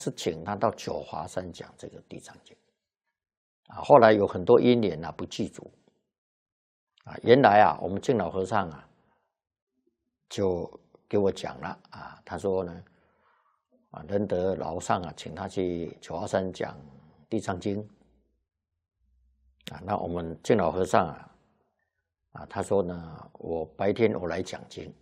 是请他到九华山讲这个《地藏经》啊。后来有很多因缘啊不具足啊。原来啊，我们净老和尚啊就给我讲了啊，他说呢啊，仁德老上啊，请他去九华山讲《地藏经》啊。那我们净老和尚啊，他说呢，我白天我来讲经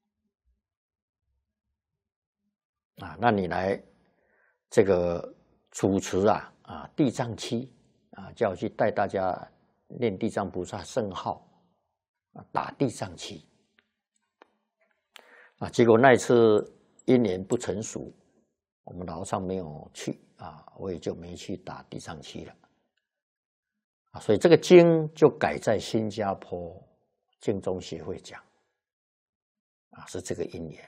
啊，那你来这个主持地藏期啊，叫我去带大家念地藏菩萨圣号啊，打地藏期啊。结果那一次因缘不成熟，我们老和尚没有去啊，我也就没去打地藏期了啊。所以这个经就改在新加坡净宗协会讲啊，是这个因缘。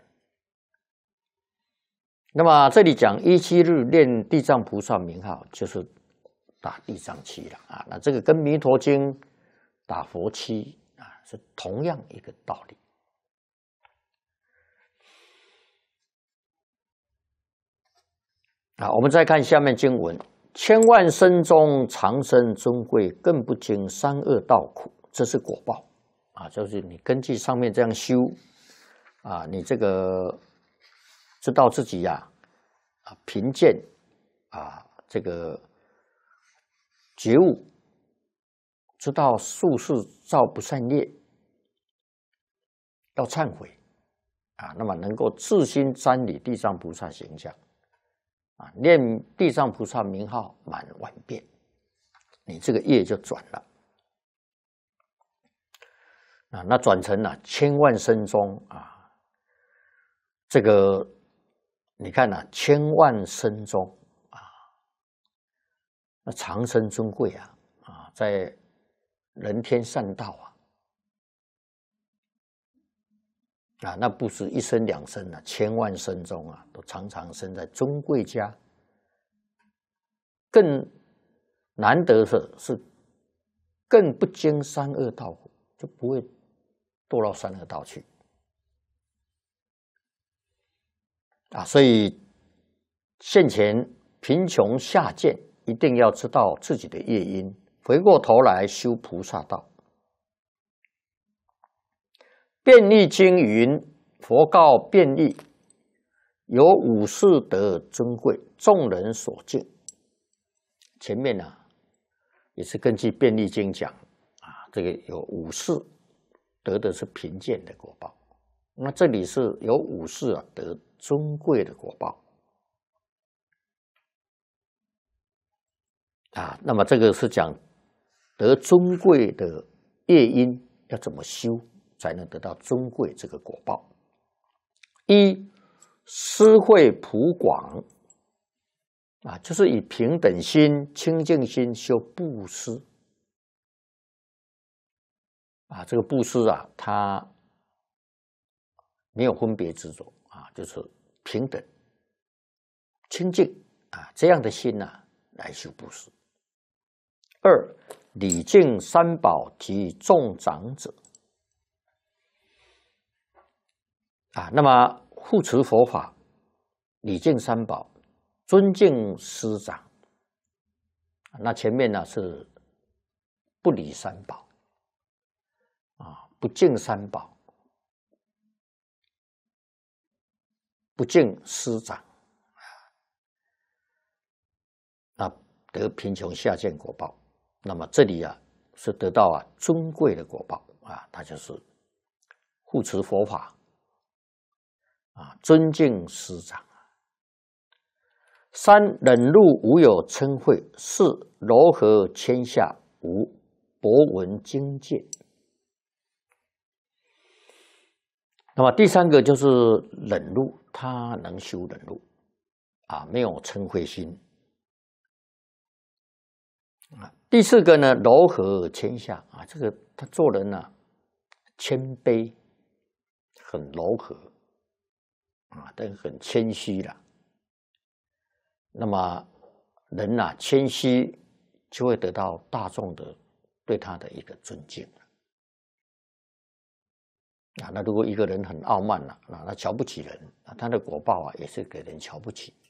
那么这里讲17日念地藏菩萨名号，就是打地藏期了啊。那这个跟弥陀经打佛期啊是同样一个道理啊。我们再看下面经文：千万生中长生尊贵，更不经三恶道苦。这是果报啊，就是你根据上面这样修啊，你这个知道自己贫贱这个觉悟，知道术士造不善业，要忏悔啊，那么能够自心瞻礼地藏菩萨形象啊，念地藏菩萨名号满万遍，你这个业就转了啊。那转成千万生中啊，这个你看千万生中啊，那长生尊贵在人天善道那不是一生两生千万生中都常常生在尊贵家。更难得的是，更不经三恶道苦，就不会堕到三恶道去所以现前贫穷下贱，一定要知道自己的业因，回过头来修菩萨道。便利经云：佛告便利，有五事德尊贵，众人所敬。前面也是根据便利经讲这个有五事得的是贫贱的果报，那这里是有五事得尊贵的果报那么这个是讲得尊贵的业因要怎么修才能得到尊贵这个果报。一，施惠普广就是以平等心、清净心修布施这个布施它没有分别执着就是平等、清净这样的心来修布施。二，礼敬三宝及众长者那么护持佛法，礼敬三宝，尊敬师长那前面是不理三宝不敬三宝，不敬师长得贫穷下贱果报。那么这里是得到尊贵的果报它就是护持佛法尊敬师长。三，忍辱无有嗔恚，四，柔和谦下，五，博闻经戒。那么第三个就是忍辱，他能修忍辱没有嗔恚心第四个呢，柔和谦下这个他做人谦卑，很柔和但很谦虚了。那么人谦虚就会得到大众的对他的一个尊敬那如果一个人很傲慢那瞧不起人他的果报也是给人瞧不起